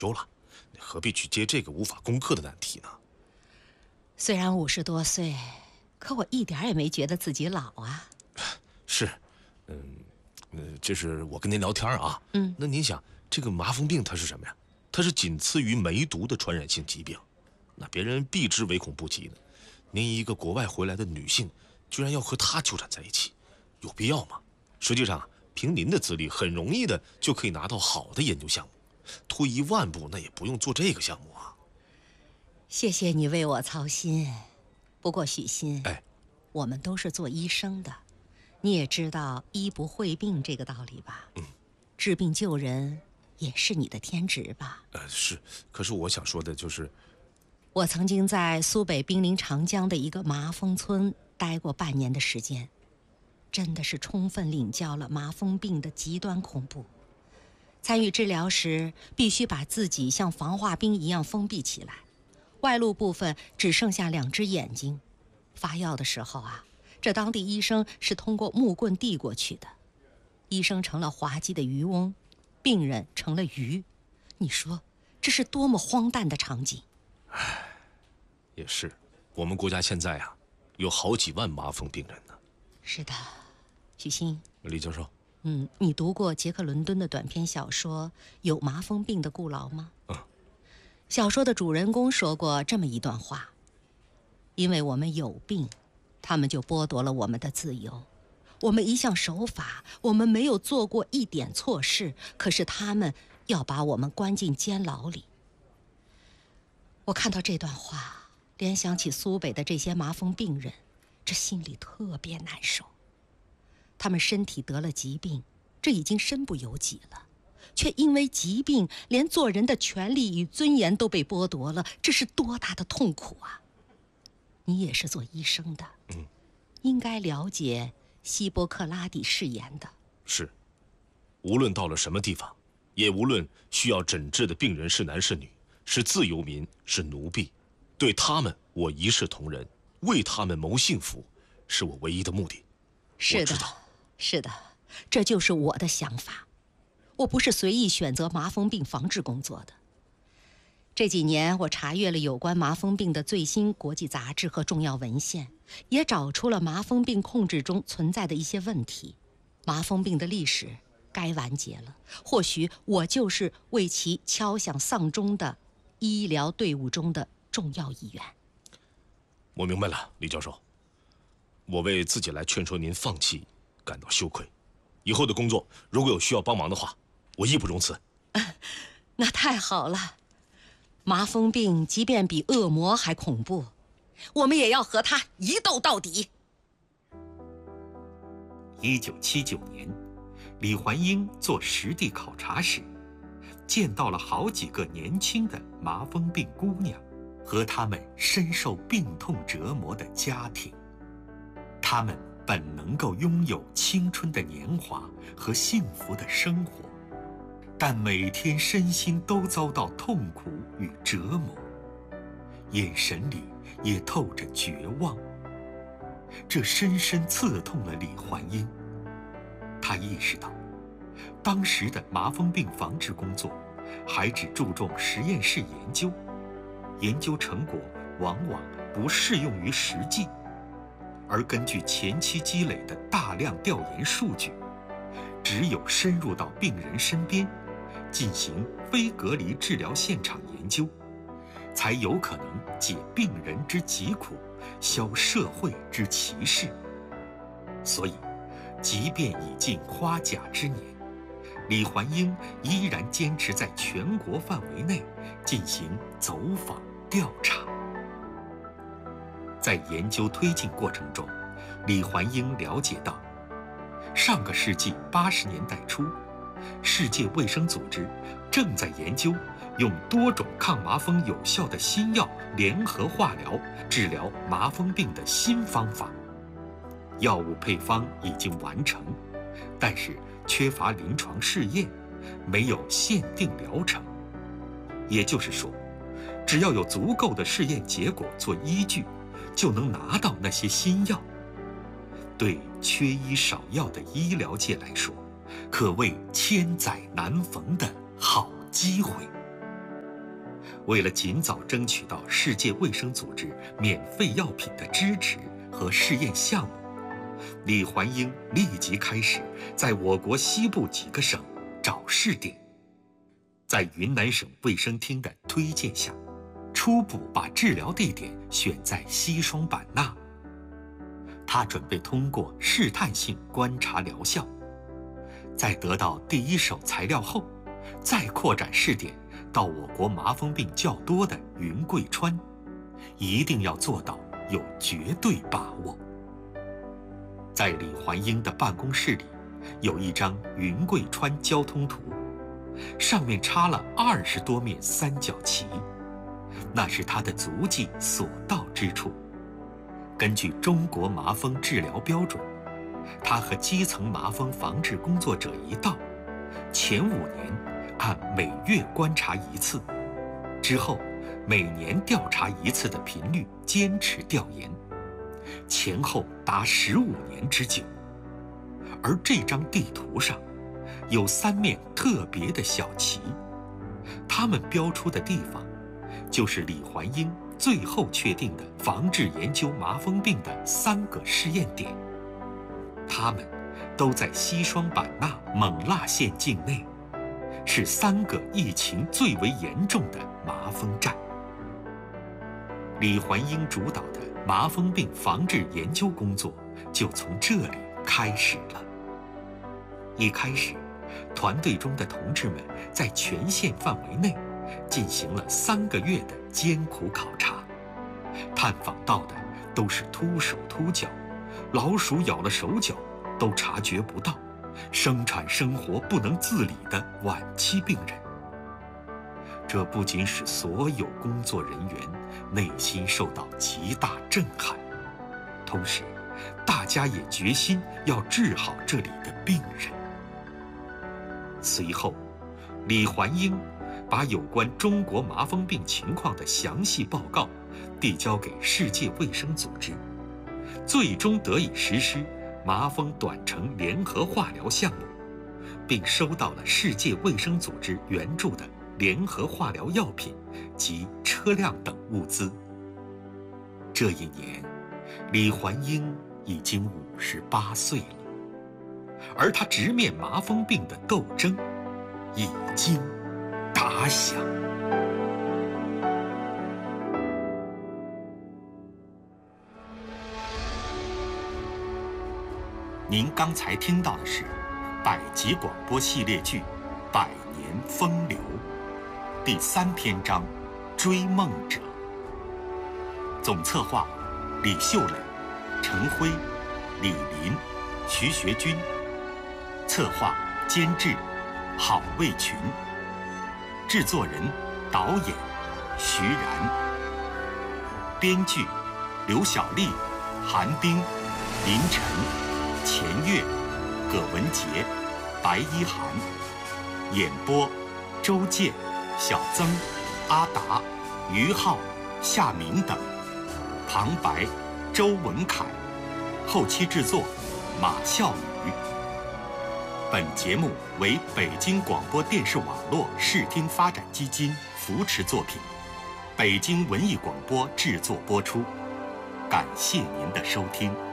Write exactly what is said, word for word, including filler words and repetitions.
休了，你何必去接这个无法攻克的难题呢？ 虽然五十多岁，可我一点也没觉得自己老啊。 是，嗯，呃，这是我跟您聊天啊。 嗯， 那您想，这个麻风病它是什么呀？它是仅次于梅毒的传染性疾病，那别人避之唯恐不及呢。您一个国外回来的女性，居然要和它纠缠在一起，有必要吗？实际上，凭您的资历，很容易的就可以拿到好的研究项目。退一万步，那也不用做这个项目啊。 谢谢你为我操心，不过许昕， 哎， 我们都是做医生的，你也知道医不会病这个道理吧？ 嗯， 治病救人也是你的天职吧？ 呃，是，可是我想说的就是， 我曾经在苏北濒临长江的一个麻风村待过半年的时间，真的是充分领教了麻风病的极端恐怖。参与治疗时，必须把自己像防化冰一样封闭起来，外露部分只剩下两只眼睛。发药的时候啊，这当地医生是通过木棍递过去的，医生成了滑稽的渔翁，病人成了鱼。你说这是多么荒诞的场景？ 唉，也是，我们国家现在啊，有好几万麻风病人呢。 是的，许昕， 李教授， 嗯，你读过杰克·伦敦的短篇小说《有麻风病的顾牢》吗？ 嗯。 小说的主人公说过这么一段话：因为我们有病，他们就剥夺了我们的自由。我们一向守法，我们没有做过一点错事，可是他们要把我们关进监牢里。我看到这段话，联想起苏北的这些麻风病人，这心里特别难受。他们身体得了疾病，这已经身不由己了，却因为疾病连做人的权利与尊严都被剥夺了，这是多大的痛苦啊！你也是做医生的， 嗯， 应该了解希波克拉底誓言的。 是，无论到了什么地方，也无论需要诊治的病人是男是女，是自由民是奴婢，对他们我一视同仁，为他们谋幸福，是我唯一的目的。 是的，是的，这就是我的想法。我不是随意选择麻风病防治工作的。这几年，我查阅了有关麻风病的最新国际杂志和重要文献，也找出了麻风病控制中存在的一些问题。麻风病的历史该完结了，或许我就是为其敲响丧钟的医疗队伍中的重要一员。 我明白了，李教授。我为自己来劝说您放弃感到羞愧。以后的工作如果有需要帮忙的话，我义不容辞。 那太好了。麻风病即便比恶魔还恐怖，我们也要和他一斗到底。 一九七九年，李环英做实地考察时，见到了好几个年轻的麻风病姑娘和她们深受病痛折磨的家庭。她们本能够拥有青春的年华和幸福的生活，但每天身心都遭到痛苦与折磨，眼神里也透着绝望。这深深刺痛了李环英。他意识到，当时的麻风病防治工作还只注重实验室研究，研究成果往往不适用于实际，而根据前期积累的大量调研数据，只有深入到病人身边，进行非隔离治疗现场研究，才有可能解病人之疾苦，消社会之歧视。所以，即便已近花甲之年，李环英依然坚持在全国范围内进行走访调查。在研究推进过程中，李环英了解到，上个世纪八十年代初，世界卫生组织正在研究用多种抗麻风有效的新药联合化疗治疗麻风病的新方法。药物配方已经完成，但是缺乏临床试验，没有限定疗程。也就是说，只要有足够的试验结果做依据，就能拿到那些新药。对缺医少药的医疗界来说，可谓千载难逢的好机会。 为了尽早争取到世界卫生组织免费药品的支持和试验项目，李环英立即开始在我国西部几个省找试点。在云南省卫生厅的推荐下，初步把治疗地点选在西双版纳。他准备通过试探性观察疗效，在得到第一手材料后，再扩展试点到我国麻风病较多的云贵川，一定要做到有绝对把握。在李环英的办公室里，有一张云贵川交通图，上面插了二十多面三角旗，那是他的足迹所到之处。根据中国麻风治疗标准，他和基层麻风防治工作者一道，前五年按每月观察一次，之后每年调查一次的频率坚持调研，前后达十五年之久。而这张地图上有三面特别的小旗，它们标出的地方就是李环英最后确定的防治研究麻风病的三个试验点，它们都在西双版纳勐腊县境内，是三个疫情最为严重的麻风站。李环英主导的麻风病防治研究工作就从这里开始了。一开始，团队中的同志们在全县范围内进行了三个月的艰苦考察，探访到的都是秃手秃脚、老鼠咬了手脚都察觉不到、生产生活不能自理的晚期病人。这不仅使所有工作人员内心受到极大震撼，同时大家也决心要治好这里的病人。随后，李环英把有关中国麻风病情况的详细报告递交给世界卫生组织，最终得以实施麻风短程联合化疗项目，并收到了世界卫生组织援助的联合化疗药品及车辆等物资。这一年，李环英已经五十八岁了，而他直面麻风病的斗争已经打响。您刚才听到的是百集广播系列剧《百年风流》第三篇章《追梦者》，总策划李秀磊、陈辉、李林、徐学军，策划监制郝卫群，制作人导演徐然，编剧刘小丽、韩冰、林晨、钱月、葛文杰、白一涵，演播周健、小曾、阿达、于浩、夏明等，旁白周文凯，后期制作马笑宇。本节目为北京广播电视网络视听发展基金扶持作品，北京文艺广播制作播出。感谢您的收听。